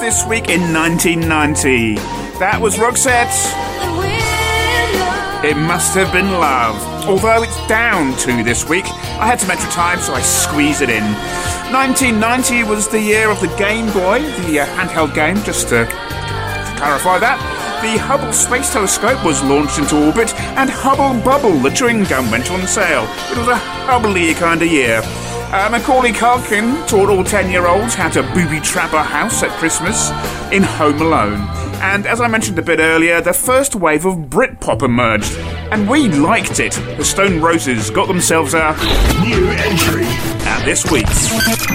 This week in 1990. That was Roxette. It Must Have Been Love. Although it's down 2 this week, I had some extra time, so I squeezed it in. 1990 was the year of the Game Boy, the handheld game, just to clarify that. The Hubble Space Telescope was launched into orbit, and Hubble Bubble, the chewing gum, went on sale. It was a Hubble-y kind of year. Macaulay Culkin taught all 10-year-olds how to booby-trap a house at Christmas in Home Alone. And as I mentioned a bit earlier, the first wave of Britpop emerged, and we liked it. The Stone Roses got themselves a new entry at this week's